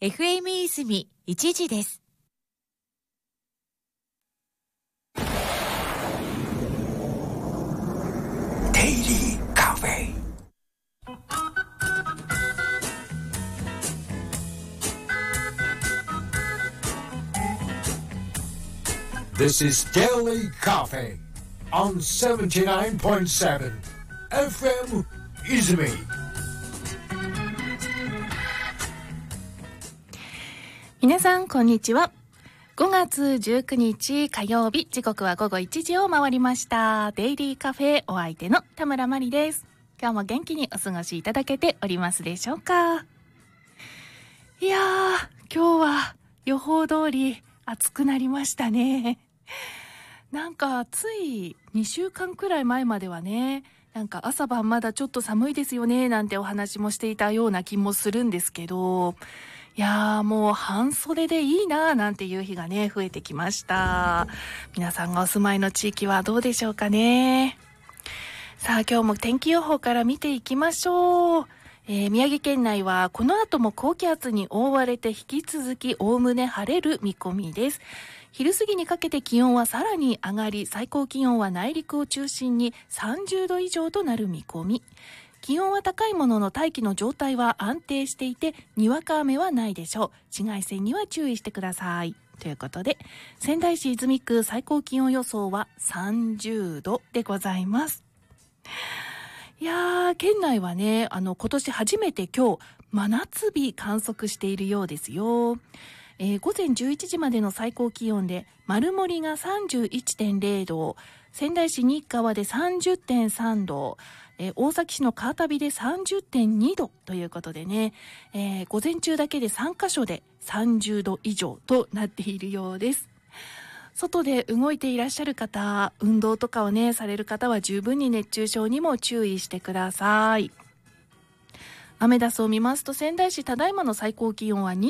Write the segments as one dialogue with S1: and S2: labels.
S1: FM 泉1時です。
S2: デイリーカフェ。This is Daily Coffee on 79.7 FM 泉。
S3: 皆さんこんにちは。5月19日火曜日、時刻は午後1時を回りました。デイリーカフェ、お相手の田村真理です。今日も元気にお過ごしいただけておりますでしょうか。いやー、今日は予報通り暑くなりましたね。なんかつい2週間くらい前まではね、なんか朝晩まだちょっと寒いですよねなんてお話もしていたような気もするんですけど、いやーもう半袖でいいななんていう日がね増えてきました。皆さんがお住まいの地域はどうでしょうかね。さあ今日も天気予報から見ていきましょう。宮城県内はこの後も高気圧に覆われて引き続きおおむね晴れる見込みです。昼過ぎにかけて気温はさらに上がり、最高気温は内陸を中心に30度以上となる見込み。気温は高いものの大気の状態は安定していて、にわか雨はないでしょう。紫外線には注意してください。ということで、仙台市泉区最高気温予想は30度でございます。いやー、県内はね、今年初めて今日真夏日観測しているようですよ。午前11時までの最高気温で丸森が 31.0 度、仙台市新川で 30.3 度、大崎市の川田で 30.2 度ということでね、午前中だけで3カ所で30度以上となっているようです。外で動いていらっしゃる方、運動とかをねされる方は十分に熱中症にも注意してください。アメダスを見ますと、仙台市ただいまの最高気温は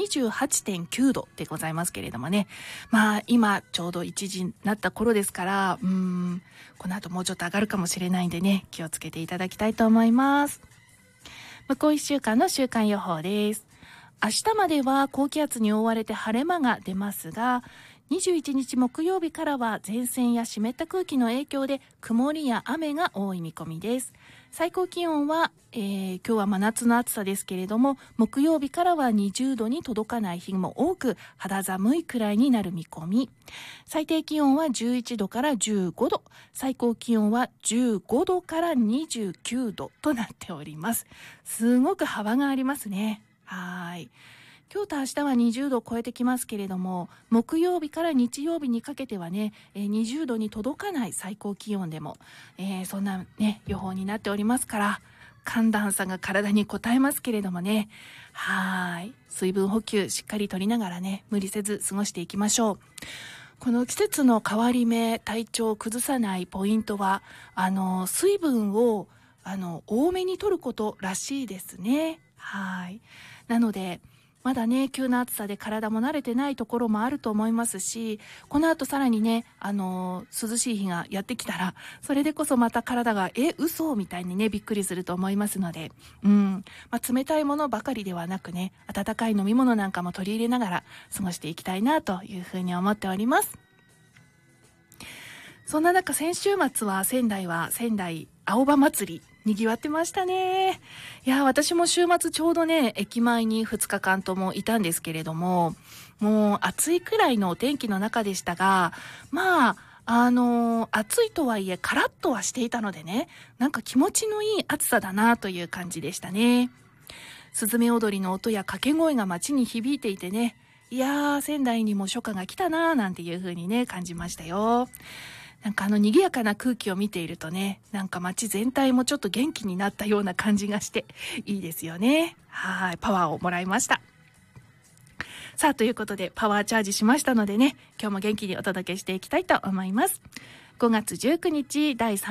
S3: 28.9 度でございますけれどもね、まあ今ちょうど1時になった頃ですから、この後もうちょっと上がるかもしれないんでね、気をつけていただきたいと思います。向こう1週間の週間予報です。明日までは高気圧に覆われて晴れ間が出ますが、21日木曜日からは前線や湿った空気の影響で曇りや雨が多い見込みです。最高気温は、今日は真夏の暑さですけれども、木曜日からは20度に届かない日も多く、肌寒いくらいになる見込み。最低気温は11度から15度、最高気温は15度から29度となっております。すごく幅がありますね。はい。今日と明日は20度を超えてきますけれども、木曜日から日曜日にかけてはね、20度に届かない最高気温でも、そんなね予報になっておりますから、寒暖差が体に応えますけれどもね、はい、水分補給しっかりとりながらね、無理せず過ごしていきましょう。この季節の変わり目、体調を崩さないポイントは水分を多めに摂ることらしいですね。はい。なのでまだね、急な暑さで体も慣れてないところもあると思いますし、この後さらにね、涼しい日がやってきたら、それでこそまた体が嘘みたいにねびっくりすると思いますので、冷たいものばかりではなくね、温かい飲み物なんかも取り入れながら過ごしていきたいなというふうに思っております。そんな中、先週末は仙台青葉祭りにぎわってましたね。いや、私も週末ちょうどね、駅前に2日間ともいたんですけれども、もう暑いくらいのお天気の中でしたが、まあ暑いとはいえカラッとはしていたのでね、なんか気持ちのいい暑さだなという感じでしたね。スズメ踊りの音や掛け声が街に響いていてね、いやー、仙台にも初夏が来たなーなんていう風にね感じましたよ。なんか賑やかな空気を見ているとね、なんか街全体もちょっと元気になったような感じがしていいですよね。はい、パワーをもらいました。さあ、ということでパワーチャージしましたのでね、今日も元気にお届けしていきたいと思います。5月19日第